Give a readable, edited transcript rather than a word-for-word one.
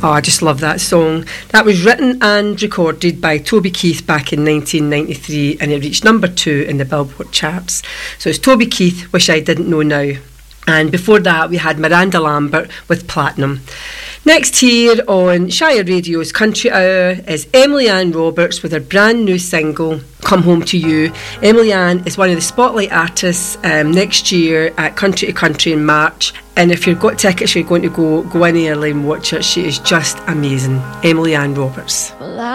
Oh, I just love that song. That was written and recorded by Toby Keith back in 1993, and it reached number 2 in the Billboard charts. So it's Toby Keith, Wish I Didn't Know Now. And before that, we had Miranda Lambert with Platinum. Next here on Shire Radio's Country Hour is Emily Ann Roberts with her brand new single, Come Home to You. Emily Ann is one of the spotlight artists next year at Country to Country in March. And if you've got tickets, you're going to go in early and watch her. She is just amazing. Emily Ann Roberts. Well,